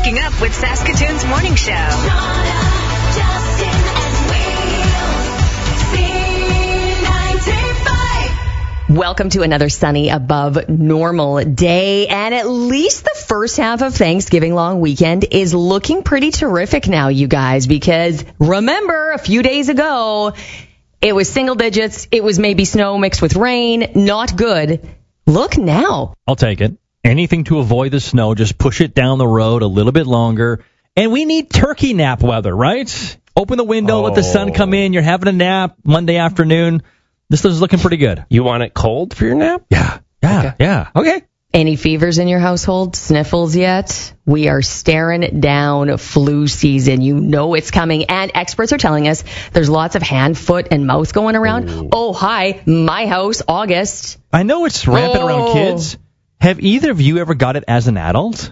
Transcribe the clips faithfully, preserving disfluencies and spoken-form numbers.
Waking Up with Saskatoon's Morning Show. Shauna, Justin, and Will. C ninety-five. Welcome to another sunny above normal day. And at least the first half of Thanksgiving long weekend is looking pretty terrific now, you guys, because remember a few days ago, it was single digits. It was maybe snow mixed with rain. Not good. Look now. I'll take it. Anything to avoid the snow, just push it down the road a little bit longer. And we need turkey nap weather, right? Open the window, oh. let the sun come in. You're having a nap Monday afternoon. This is looking pretty good. You want it cold for your nap? Yeah. Yeah. Okay. Yeah. Okay. Any fevers in your household? Sniffles yet? We are staring down flu season. You know it's coming. And experts are telling us there's lots of hand, foot, and mouth going around. Ooh. Oh, hi. My house, August. I know it's rampant oh. around kids. Have either of you ever got it as an adult?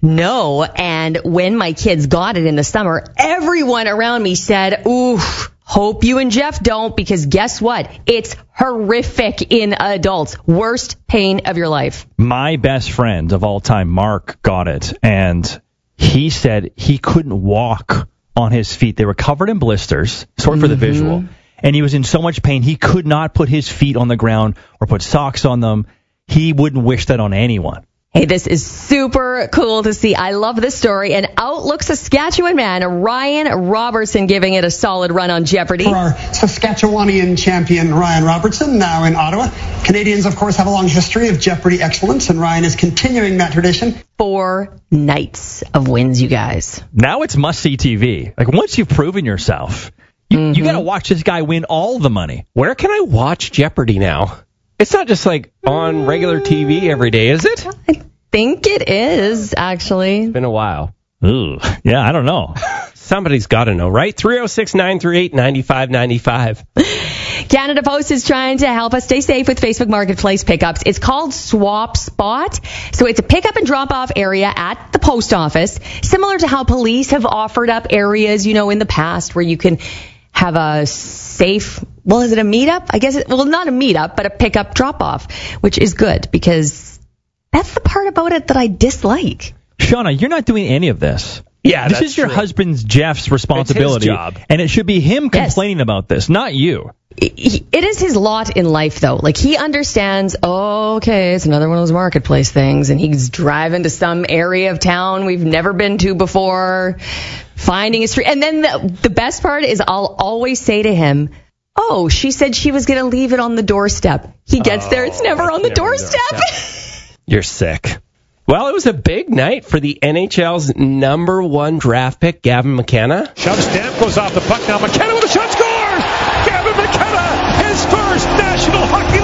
No, and when my kids got it in the summer, everyone around me said, ooh, hope you and Jeff don't, because guess what? It's horrific in adults. Worst pain of your life. My best friend of all time, Mark, got it, and he said he couldn't walk on his feet. They were covered in blisters, sorry for the mm-hmm. visual, and he was in so much pain he could not put his feet on the ground or put socks on them. He wouldn't wish that on anyone. Hey, this is super cool to see. I love this story. And Outlook Saskatchewan man Ryan Robertson giving it a solid run on Jeopardy. For our Saskatchewanian champion, Ryan Robertson, now in Ottawa. Canadians, of course, have a long history of Jeopardy excellence, and Ryan is continuing that tradition. Four nights of wins, you guys. Now it's must-see T V. Like, once you've proven yourself, you, mm-hmm. you got to watch this guy win all the money. Where can I watch Jeopardy now? It's not just like on regular T V every day, is it? I think it is, actually. It's been a while. Ooh, yeah, I don't know. Somebody's got to know, right? three oh six, nine three eight, nine five nine five. Canada Post is trying to help us stay safe with Facebook Marketplace pickups. It's called Swap Spot. So it's a pickup and drop-off area at the post office, similar to how police have offered up areas, you know, in the past where you can have a safe, well, is it a meetup? I guess, it, well, not a meetup, but a pickup drop-off, which is good because that's the part about it that I dislike. Shauna, you're not doing any of this. Yeah, This that's is your true. husband's, Jeff's responsibility. It's his job. And it should be him complaining yes. about this, not you. It is his lot in life, though. Like, he understands, oh, okay, it's another one of those marketplace things, and he's driving to some area of town we've never been to before, finding a street. And then the, the best part is I'll always say to him, oh, she said she was going to leave it on the doorstep. He gets oh, there, it's never on the never doorstep. doorstep. You're sick. Well, it was a big night for the N H L's number one draft pick, Gavin McKenna. Shove stamp goes off the puck now. McKenna with a shot, score! Gavin McKenna, his first National Hockey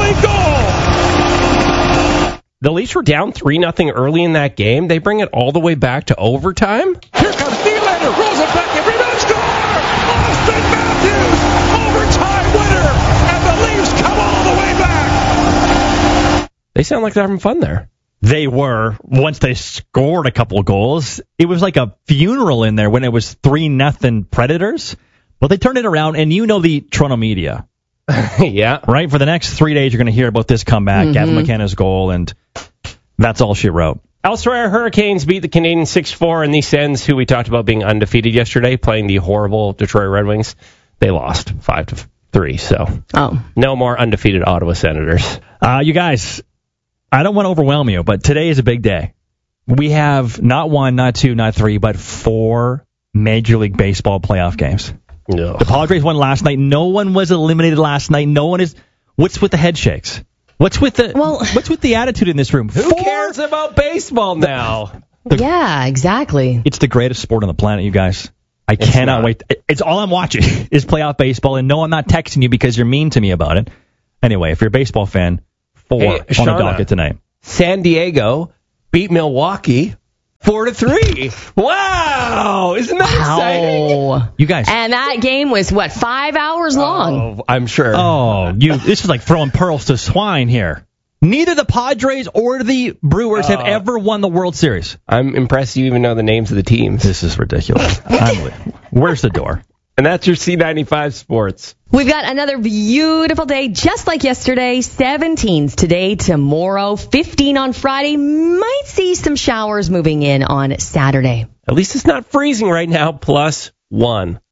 League goal! The Leafs were down three nothing early in that game. They bring it all the way back to overtime. Here comes Nylander, rolls it back, and rebound, score! Austin Matthews, overtime winner, and the Leafs come all the way back! They sound like they're having fun there. They were, once they scored a couple of goals. It was like a funeral in there when it was three nothing Predators. But they turned it around, and you know the Toronto media. Yeah. Right? For the next three days, you're going to hear about this comeback, mm-hmm. Gavin McKenna's goal, and that's all she wrote. Elsewhere, Hurricanes beat the Canadiens six four, and the Sens, who we talked about being undefeated yesterday, playing the horrible Detroit Red Wings, they lost five to three. So oh. no more undefeated Ottawa Senators. Uh, you guys, I don't want to overwhelm you, but today is a big day. We have not one, not two, not three, but four Major League Baseball playoff games. No. The Padres won last night. No one was eliminated last night. No one is. What's with the head shakes? What's with the well, What's with the attitude in this room? Who four? cares about baseball now? The, yeah, exactly. It's the greatest sport on the planet, you guys. I it's cannot not. wait. It's all I'm watching is playoff baseball, and no, I'm not texting you because you're mean to me about it. Anyway, if you're a baseball fan, four hey, on Shauna, the docket tonight. San Diego beat Milwaukee four to three. Wow, isn't that wow. exciting? You guys, and that game was what five hours long? Oh, I'm sure. Oh, you! This is like throwing pearls to swine here. Neither the Padres or the Brewers uh, have ever won the World Series. I'm impressed you even know the names of the teams. This is ridiculous. Where's the door? And that's your C ninety-five Sports. We've got another beautiful day, just like yesterday. seventeens today, tomorrow, fifteen on Friday. Might see some showers moving in on Saturday. At least it's not freezing right now, plus one.